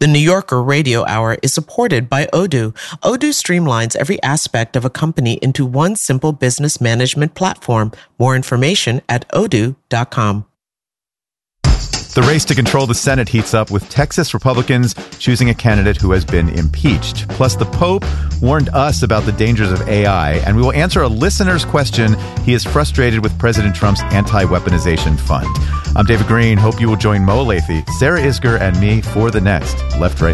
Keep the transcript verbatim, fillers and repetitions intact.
The New Yorker Radio Hour is supported by Odoo. Odoo streamlines every aspect of a company into one simple business management platform. More information at odoo dot com. The race to control the Senate heats up with Texas Republicans choosing a candidate who has been impeached. Plus, the Pope warned us about the dangers of A I, and we will answer a listener's question. He is frustrated with President Trump's anti-weaponization fund. I'm David Green. Hope you will join Mo Lathey, Sarah Isgur, and me for the next Left Right